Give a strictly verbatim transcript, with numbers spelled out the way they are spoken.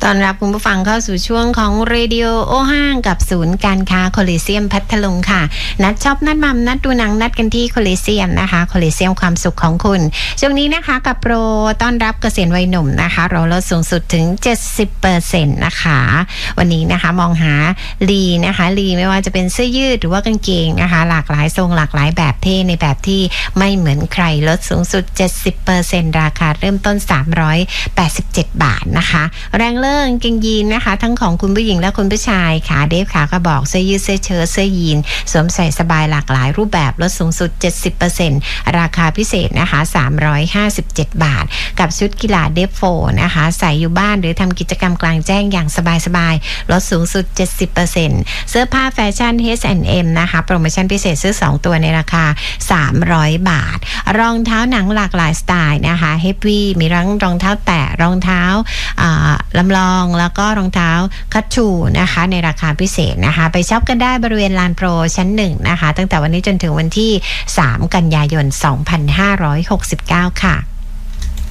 ตอนรับคุณผู้ฟังเข้าสู่ช่วงของเรดิโอโอห้างกับศูนย์การค้าโคลิเซียมพัทลุงค่ะนัดช็อปนัดมัมนัดดูหนังนัดกันที่โคลิเซียมนะคะโคลิเซียมความสุขของคุณช่วงนี้นะคะกับโปรต้อนรับเกษียณวัยหนุ่มนะคะเราลดสูงสุดถึง เจ็ดสิบเปอร์เซ็นต์ นะคะวันนี้นะคะมองหาลีนะคะลีไม่ว่าจะเป็นเสื้อยืดหรือว่ากางเกงนะคะหลากหลายทรงหลากหลายแบบเท่ในแบบที่ไม่เหมือนใครลดสูงสุด เจ็ดสิบเปอร์เซ็นต์ ราคาเริ่มต้นสามร้อยแปดสิบเจ็ดบาทนะคะแรงเลิกเกงยีนนะคะทั้งของคุณผู้หญิงและคุณผู้ชายขาเดฟขากระบอกเสื้อยืดเสื้อเชิ้ตเสื้อยีนสวมใส่สบายหลากหลายรูปแบบลดสูงสุด เจ็ดสิบเปอร์เซ็นต์ ราคาพิเศษนะคะสามร้อยห้าสิบเจ็ดบาทกับชุดกีฬาเดฟโฟนะคะใส่อยู่บ้านหรือทำกิจกรรมกลางแจ้งอย่างสบายๆลดสูงสุด เจ็ดสิบเปอร์เซ็นต์ เสื้อผ้าแฟชั่น เอช แอนด์ เอ็ม นะคะโปรโมชั่นพิเศษซื้อสองตัวในราคาสามร้อยบาทรองเท้าหนังหลากหลายสไตล์นะคะเฮฟวี่มีทั้งรองเท้าแตะรองเท้าลำลองแล้วก็รองเท้าคัตชูนะคะในราคาพิเศษนะคะไปช็อปกันได้บริเวณลานโปรชั้นหนึ่งนะคะตั้งแต่วันนี้จนถึงวันที่สามกันยายนสองพันห้าร้อยหกสิบเก้าค่ะ